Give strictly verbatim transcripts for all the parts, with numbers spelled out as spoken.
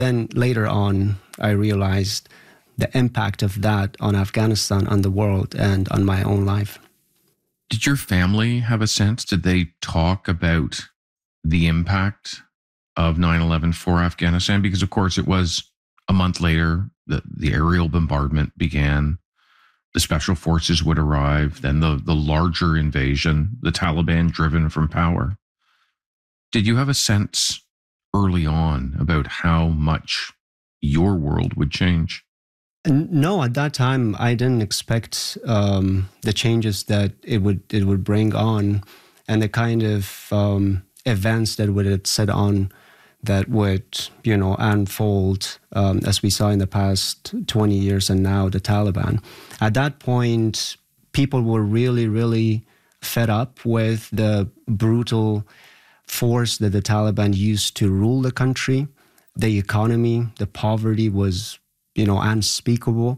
Then later on, I realized the impact of that on Afghanistan, on the world, and on my own life. Did your family have a sense? Did they talk about the impact of nine eleven for Afghanistan? Because, of course, it was a month later that the aerial bombardment began. The special forces would arrive, then the, the larger invasion, the Taliban driven from power. Did you have a sense early on about how much your world would change? No, at that time, I didn't expect um, the changes that it would it would bring on, and the kind of um, events that would it set on that would, you know, unfold um, as we saw in the past twenty years, and now the Taliban. At that point, people were really, really fed up with the brutal force that the Taliban used to rule the country. The economy, the poverty was, you know, unspeakable.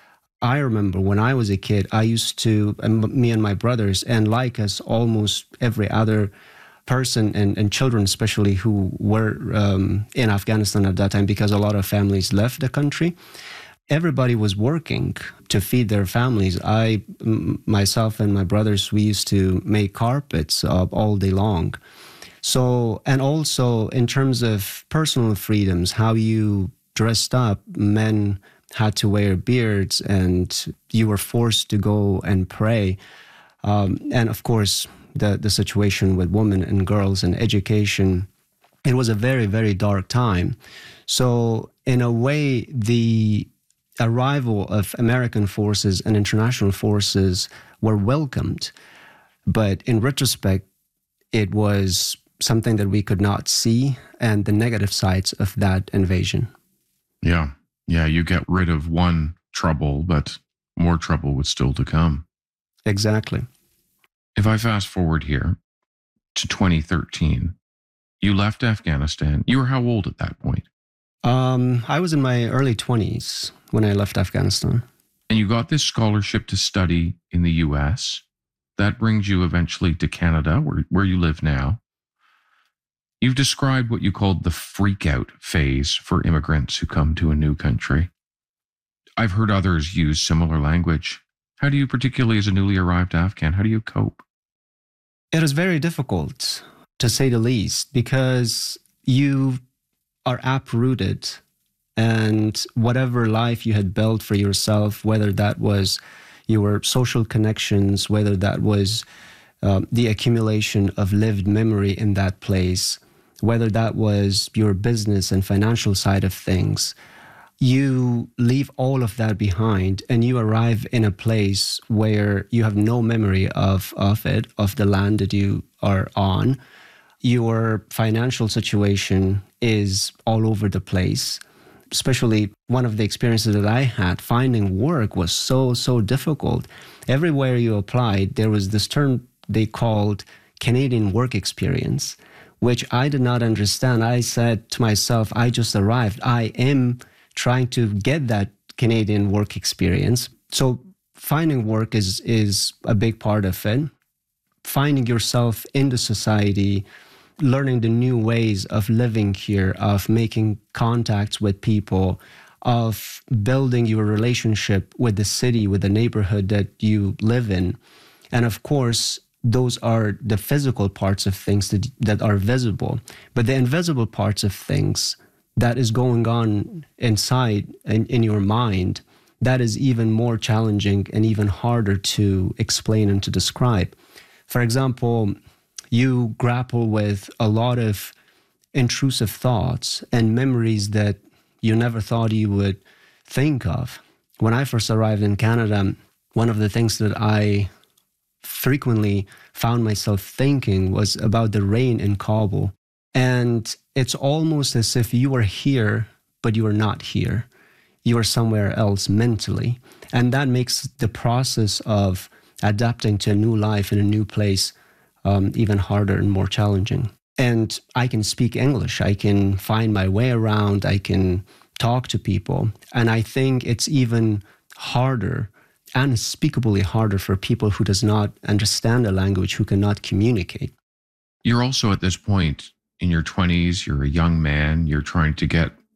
I remember when I was a kid, I used to, and me and my brothers, and like us, almost every other person and, and children especially who were um, in Afghanistan at that time, because a lot of families left the country, everybody was working to feed their families. I, m- myself and my brothers, we used to make carpets uh, all day long. So, and also in terms of personal freedoms, how you dressed up, men had to wear beards and you were forced to go and pray. Um, and of course, the, the situation with women and girls and education, it was a very, very dark time. So in a way, the arrival of American forces and international forces were welcomed. But in retrospect, it was something that we could not see, and the negative sides of that invasion. Yeah. Yeah. You get rid of one trouble, but more trouble was still to come. Exactly. If I fast forward here to twenty thirteen, you left Afghanistan. You were how old at that point? Um, I was in my early twenties when I left Afghanistan. And you got this scholarship to study in the U S. That brings you eventually to Canada, where, where you live now. You've described what you called the freak out phase for immigrants who come to a new country. I've heard others use similar language. How do you, particularly as a newly arrived Afghan, how do you cope? It is very difficult, to say the least, because you are uprooted, and whatever life you had built for yourself, whether that was your social connections, whether that was um, the accumulation of lived memory in that place, whether that was your business and financial side of things, you leave all of that behind and you arrive in a place where you have no memory of, of it, of the land that you are on. Your financial situation is all over the place. Especially one of the experiences that I had, finding work was so, so difficult. Everywhere you applied, there was this term they called Canadian work experience, which I did not understand. I said to myself, I just arrived. I am trying to get that Canadian work experience. So finding work is, is a big part of it. Finding yourself in the society, learning the new ways of living here, of making contacts with people, of building your relationship with the city, with the neighborhood that you live in. And of course, those are the physical parts of things that, that are visible. But the invisible parts of things that is going on inside in, in your mind, that is even more challenging and even harder to explain and to describe. For example, you grapple with a lot of intrusive thoughts and memories that you never thought you would think of. When I first arrived in Canada, one of the things that I frequently found myself thinking was about the rain in Kabul. And it's almost as if you are here, but you are not here. You are somewhere else mentally. And that makes the process of adapting to a new life in a new place um, even harder and more challenging. And I can speak English. I can find my way around. I can talk to people. And I think it's even harder, unspeakably harder for people who does not understand the language, who cannot communicate. You're also at this point in your twenties, you're a young man, you're trying to get